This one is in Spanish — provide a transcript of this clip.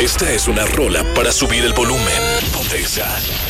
Esta es una rola para subir el volumen. Ponte Exa.